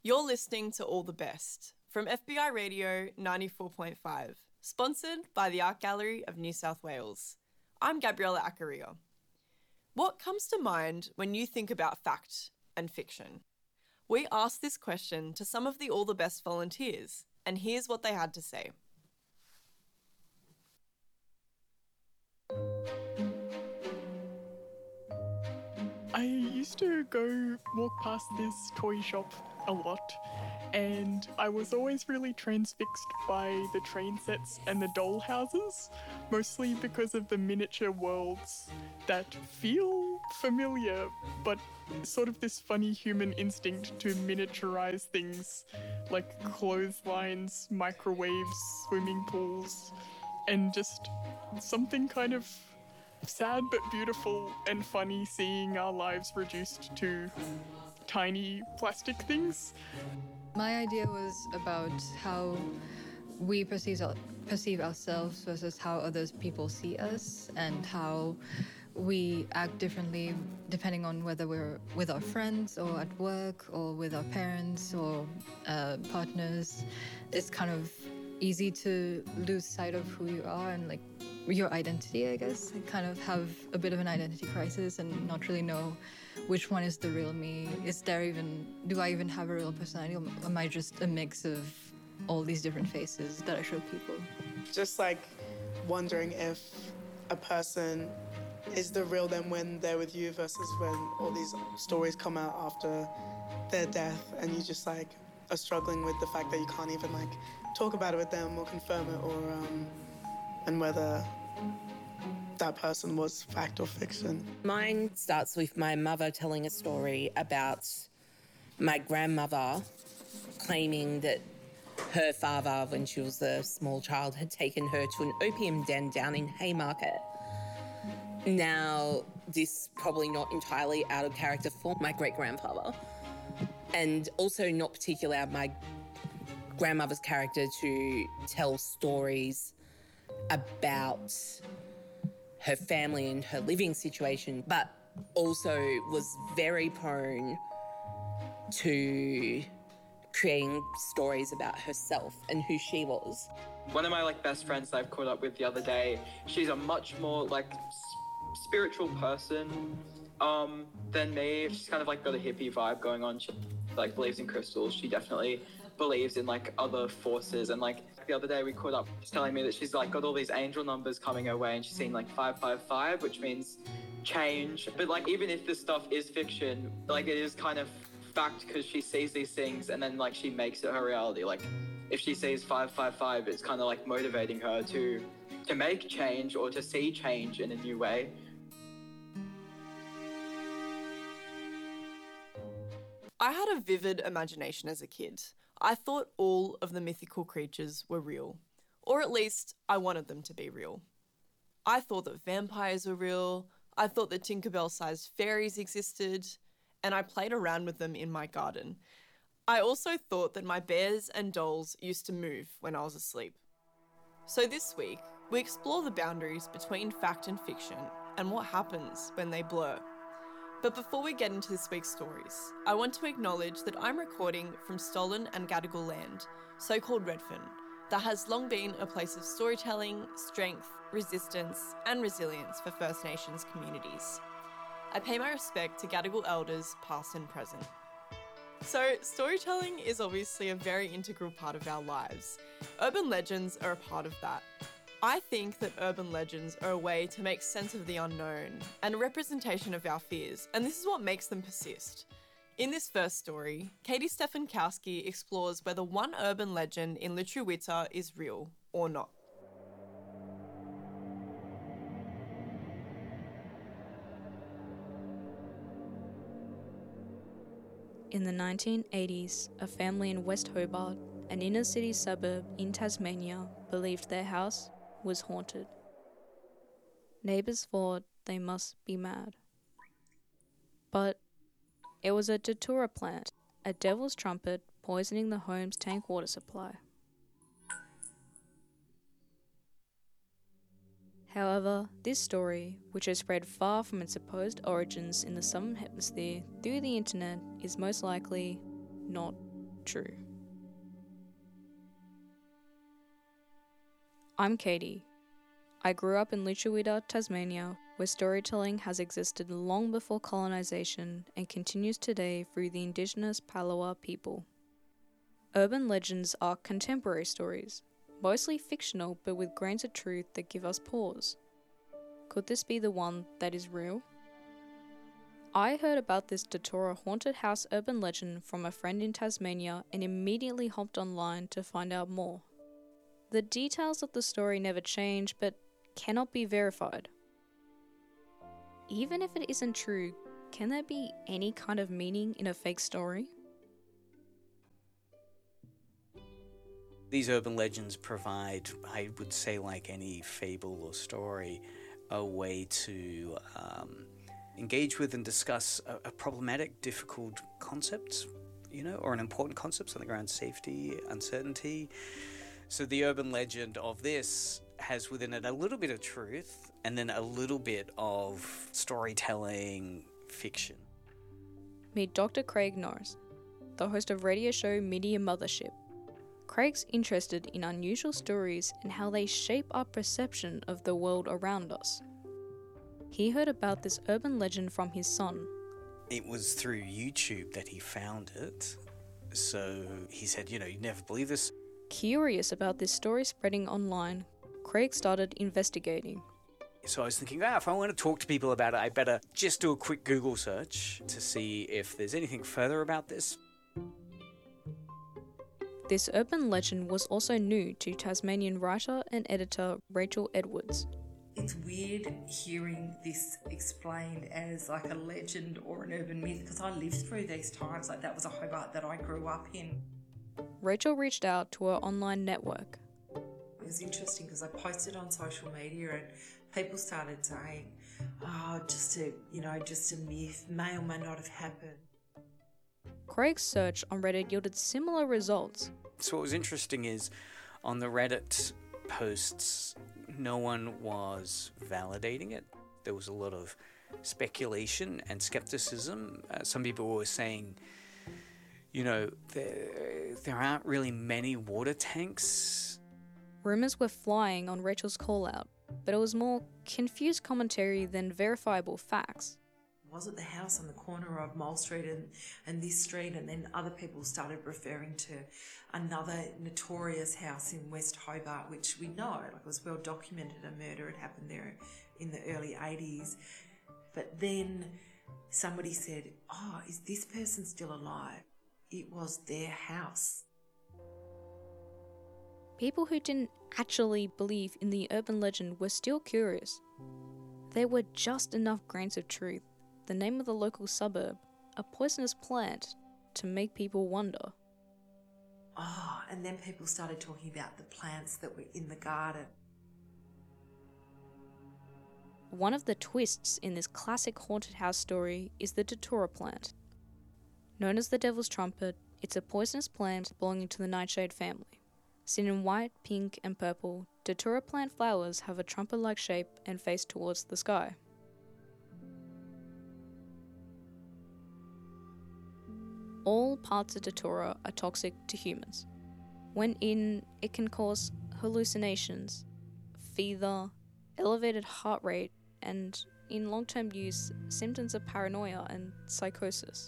You're listening to All the Best from FBI Radio 94.5, sponsored by the Art Gallery of New South Wales. I'm Gabriella Accaria. What comes to mind when you think about fact and fiction? We asked this question to some of the All the Best volunteers, and here's what they had to say. I used to go walk past this toy shop a lot, and I was always really transfixed by the train sets and the doll houses, mostly because of the miniature worlds that feel familiar, but sort of this funny human instinct to miniaturize things like clotheslines, microwaves, swimming pools, and just something kind of sad but beautiful and funny seeing our lives reduced to tiny plastic things. My idea was about how we perceive ourselves versus how other people see us, and how we act differently depending on whether we're with our friends or at work or with our parents or partners. It's kind of easy to lose sight of who you are and like your identity, I guess. I kind of have a bit of an identity crisis and not really know which one is the real me. Do I even have a real personality, or am I just a mix of all these different faces that I show people? Just like wondering if a person is the real them when they're with you versus when all these stories come out after their death and you just like are struggling with the fact that you can't even like talk about it with them or confirm it, or and whether that person was fact or fiction. Mine starts with my mother telling a story about my grandmother claiming that her father, when she was a small child, had taken her to an opium den down in Haymarket. Now, this probably not entirely out of character for my great-grandfather, and also not particularly out of my grandmother's character to tell stories about her family and her living situation, but also was very prone to creating stories about herself and who she was. One of my best friends that I've caught up with the other day, she's a much more spiritual person than me. She's kind of got a hippie vibe going on. She believes in crystals. She definitely believes in other forces, and the other day we caught up, she's telling me that she's got all these angel numbers coming her way, and she's seen 555, which means change. But even if this stuff is fiction, it is kind of fact, because she sees these things and then she makes it her reality. If she sees 555, it's kind of motivating her to make change or to see change in a new way. I had a vivid imagination as a kid. I thought all of the mythical creatures were real, or at least I wanted them to be real. I thought that vampires were real, I thought that Tinkerbell-sized fairies existed, and I played around with them in my garden. I also thought that my bears and dolls used to move when I was asleep. So this week, we explore the boundaries between fact and fiction and what happens when they blur. But before we get into this week's stories, I want to acknowledge that I'm recording from stolen and Gadigal land, so-called Redfern, that has long been a place of storytelling, strength, resistance, and resilience for First Nations communities. I pay my respect to Gadigal elders, past and present. So, storytelling is obviously a very integral part of our lives. Urban legends are a part of that. I think that urban legends are a way to make sense of the unknown and a representation of our fears, and this is what makes them persist. In this first story, Katie Stefankowski explores whether one urban legend in Lutruwita is real or not. In the 1980s, a family in West Hobart, an inner-city suburb in Tasmania, believed their house was haunted. Neighbours thought they must be mad. But it was a datura plant, a devil's trumpet poisoning the home's tank water supply. However, this story, which has spread far from its supposed origins in the southern hemisphere through the internet, is most likely not true. I'm Katie. I grew up in Lutruwita, Tasmania, where storytelling has existed long before colonisation and continues today through the Indigenous Palawa people. Urban legends are contemporary stories, mostly fictional but with grains of truth that give us pause. Could this be the one that is real? I heard about this Datura haunted house urban legend from a friend in Tasmania and immediately hopped online to find out more. The details of the story never change but cannot be verified. Even if it isn't true, can there be any kind of meaning in a fake story? These urban legends provide, I would say, like any fable or story, a way to engage with and discuss a problematic, difficult concept, or an important concept, something around safety, uncertainty. So the urban legend of this has within it a little bit of truth and then a little bit of storytelling fiction. Meet Dr. Craig Norris, the host of radio show Media Mothership. Craig's interested in unusual stories and how they shape our perception of the world around us. He heard about this urban legend from his son. It was through YouTube that he found it. So he said, you'd never believe this. Curious about this story spreading online, Craig started investigating. So I was thinking, if I want to talk to people about it, I better just do a quick Google search to see if there's anything further about this. This urban legend was also new to Tasmanian writer and editor Rachel Edwards. It's weird hearing this explained as like a legend or an urban myth because I lived through these times. Like that was a Hobart that I grew up in. Rachel reached out to her online network. It was interesting because I posted on social media and people started saying, just a myth, may or may not have happened. Craig's search on Reddit yielded similar results. So what was interesting is on the Reddit posts, no one was validating it. There was a lot of speculation and skepticism. Some people were saying, there aren't really many water tanks. Rumours were flying on Rachel's call-out, but it was more confused commentary than verifiable facts. Was it the house on the corner of Mole Street and this street? And then other people started referring to another notorious house in West Hobart, which we know, it was well documented, a murder had happened there in the early 80s. But then somebody said, is this person still alive? It was their house. People who didn't actually believe in the urban legend were still curious. There were just enough grains of truth, the name of the local suburb, a poisonous plant, to make people wonder. And then people started talking about the plants that were in the garden. One of the twists in this classic haunted house story is the Datura plant. Known as the Devil's Trumpet, it's a poisonous plant belonging to the nightshade family. Seen in white, pink, and purple, Datura plant flowers have a trumpet-like shape and face towards the sky. All parts of Datura are toxic to humans. When eaten, it can cause hallucinations, fever, elevated heart rate, and, in long-term use, symptoms of paranoia and psychosis.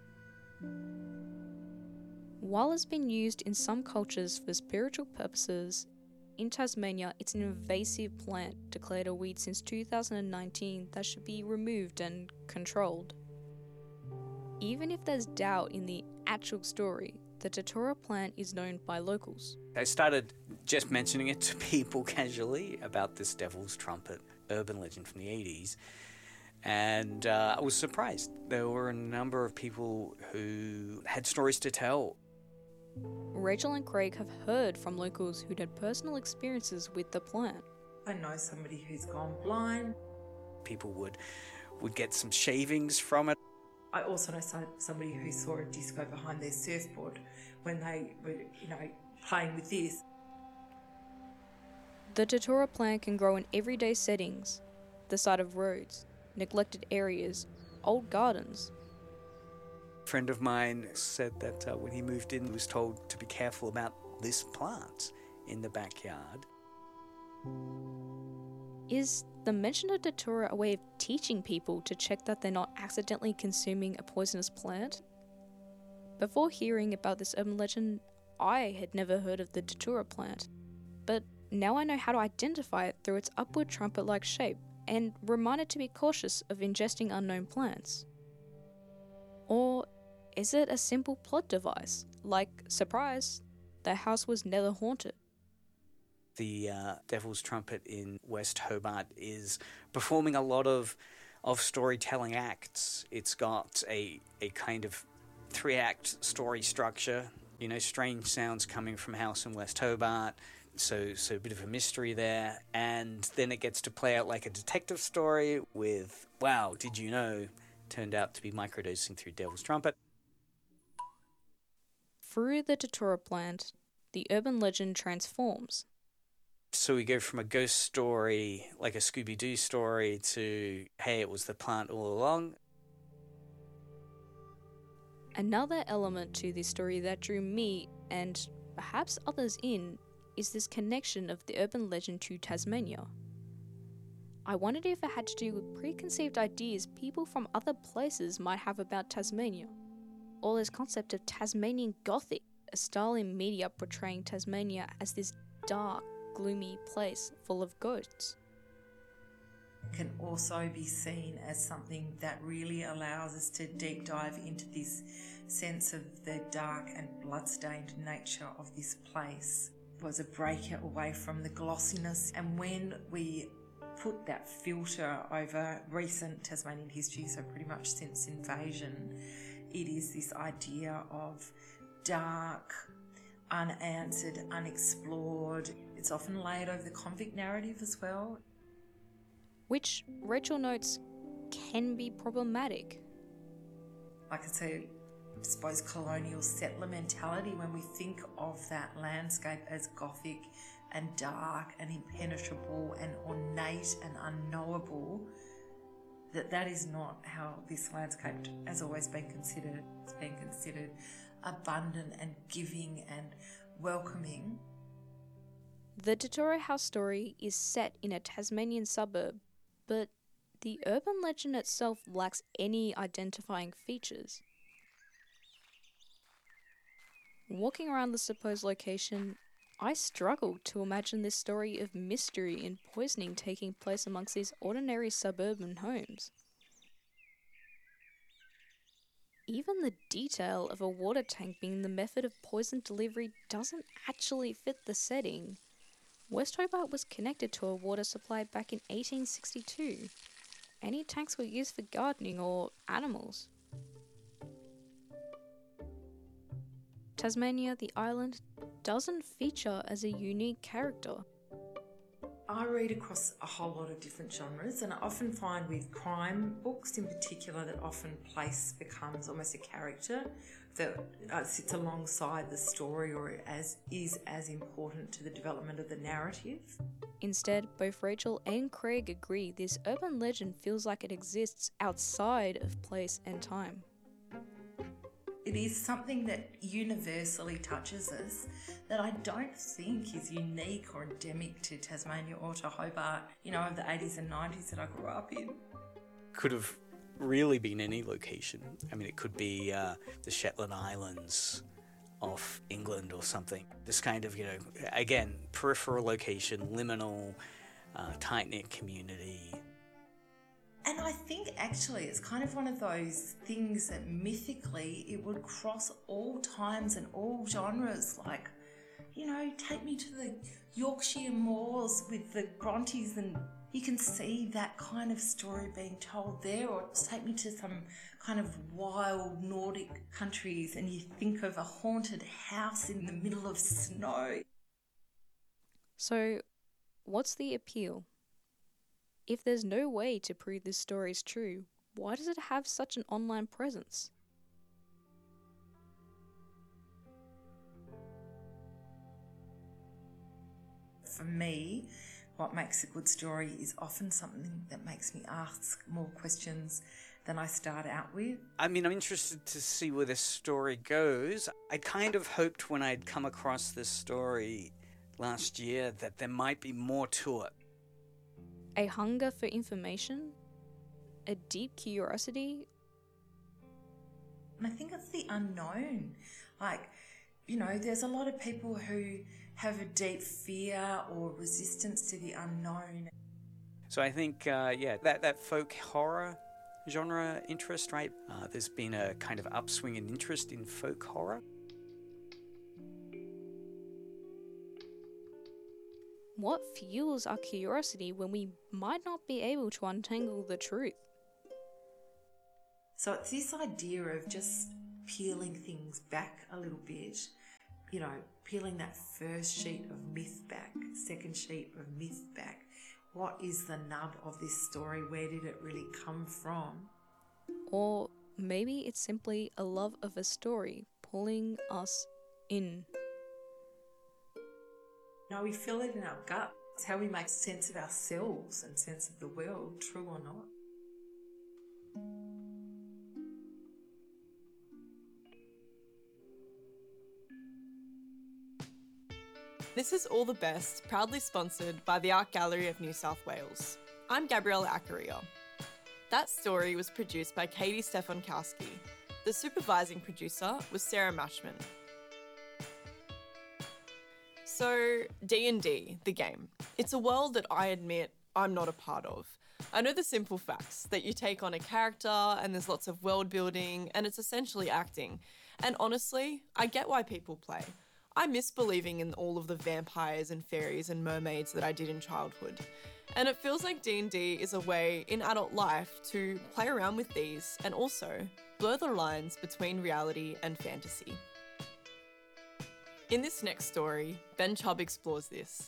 While it's been used in some cultures for spiritual purposes, in Tasmania it's an invasive plant declared a weed since 2019 that should be removed and controlled. Even if there's doubt in the actual story, the Datura plant is known by locals. I started just mentioning it to people casually about this Devil's Trumpet urban legend from the 80s. And I was surprised. There were a number of people who had stories to tell. Rachel and Craig have heard from locals who'd had personal experiences with the plant. I know somebody who's gone blind. People would get some shavings from it. I also know somebody who saw a disco behind their surfboard when they were, playing with this. The Datura plant can grow in everyday settings, the side of roads, neglected areas, old gardens. A friend of mine said that when he moved in, he was told to be careful about this plant in the backyard. Is the mention of Datura a way of teaching people to check that they're not accidentally consuming a poisonous plant? Before hearing about this urban legend, I had never heard of the Datura plant, but now I know how to identify it through its upward trumpet-like shape and reminded to be cautious of ingesting unknown plants. Or is it a simple plot device, like, surprise, the house was never haunted? The Devil's Trumpet in West Hobart is performing a lot of storytelling acts. It's got a kind of 3-act story structure, you know, strange sounds coming from house in West Hobart, so a bit of a mystery there, and then it gets to play out like a detective story with, wow, did you know, turned out to be microdosing through Devil's Trumpet. Through the Datura plant, the urban legend transforms. So we go from a ghost story, like a Scooby-Doo story, to, hey, it was the plant all along. Another element to this story that drew me, and perhaps others in, is this connection of the urban legend to Tasmania. I wondered if it had to do with preconceived ideas people from other places might have about Tasmania, or this concept of Tasmanian Gothic, a style in media portraying Tasmania as this dark, gloomy place full of ghosts. Can also be seen as something that really allows us to deep dive into this sense of the dark and bloodstained nature of this place. It was a break away from the glossiness, and when we put that filter over recent Tasmanian history, so pretty much since invasion, it is this idea of dark, unanswered, unexplored. It's often laid over the convict narrative as well, which Rachel notes can be problematic. Like I say, I suppose colonial settler mentality, when we think of that landscape as Gothic and dark and impenetrable and ornate and unknowable, that is not how this landscape has always been considered. It's been considered abundant and giving and welcoming. The Datura House story is set in a Tasmanian suburb, but the urban legend itself lacks any identifying features. Walking around the supposed location, I struggled to imagine this story of mystery and poisoning taking place amongst these ordinary suburban homes. Even the detail of a water tank being the method of poison delivery doesn't actually fit the setting. West Hobart was connected to a water supply back in 1862. Any tanks were used for gardening or animals. Tasmania, the island, doesn't feature as a unique character. I read across a whole lot of different genres, and I often find with crime books in particular that often place becomes almost a character that sits alongside the story or is as important to the development of the narrative. Instead, both Rachel and Craig agree this urban legend feels like it exists outside of place and time. It is something that universally touches us that I don't think is unique or endemic to Tasmania or to Hobart, of the 80s and 90s that I grew up in. Could have really been any location. I mean, it could be the Shetland Islands off England or something. This kind of, again, peripheral location, liminal, tight-knit community. And I think actually it's kind of one of those things that mythically it would cross all times and all genres. Like, take me to the Yorkshire moors with the Brontes and you can see that kind of story being told there, or take me to some kind of wild Nordic countries and you think of a haunted house in the middle of snow. So, what's the appeal? If there's no way to prove this story is true, why does it have such an online presence? For me, what makes a good story is often something that makes me ask more questions than I start out with. I mean, I'm interested to see where this story goes. I kind of hoped when I'd come across this story last year that there might be more to it. A hunger for information? A deep curiosity? And I think it's the unknown. Like, you know, there's a lot of people who have a deep fear or resistance to the unknown. So I think, that folk horror genre interest, right? There's been a kind of upswing in interest in folk horror. What fuels our curiosity when we might not be able to untangle the truth? So it's this idea of just peeling things back a little bit, you know, peeling that first sheet of myth back, second sheet of myth back. What is the nub of this story? Where did it really come from? Or maybe it's simply a love of a story pulling us in. No, we feel it in our gut. It's how we make sense of ourselves and sense of the world, true or not. This is All the Best, proudly sponsored by the Art Gallery of New South Wales. I'm Gabriella Accaria. That story was produced by Katie Stefankowski. The supervising producer was Sarah Mashman. So, D&D, the game. It's a world that I admit I'm not a part of. I know the simple facts, that you take on a character and there's lots of world building and it's essentially acting. And honestly, I get why people play. I miss believing in all of the vampires and fairies and mermaids that I did in childhood. And it feels like D&D is a way in adult life to play around with these and also blur the lines between reality and fantasy. In this next story, Ben Chubb explores this.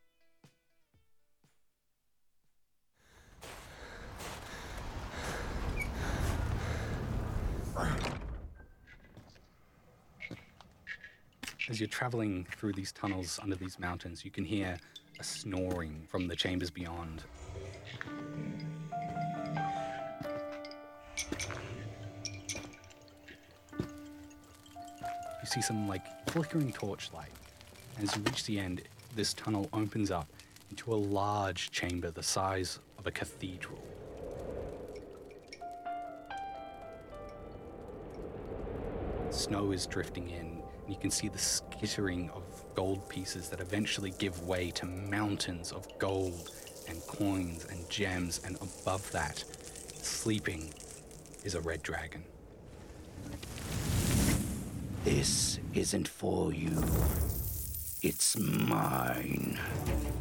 As you're traveling through these tunnels under these mountains, you can hear a snoring from the chambers beyond. You see some flickering torchlight. As you reach the end, this tunnel opens up into a large chamber the size of a cathedral. Snow is drifting in, and you can see the skittering of gold pieces that eventually give way to mountains of gold and coins and gems, and above that, sleeping, is a red dragon. This isn't for you. It's mine.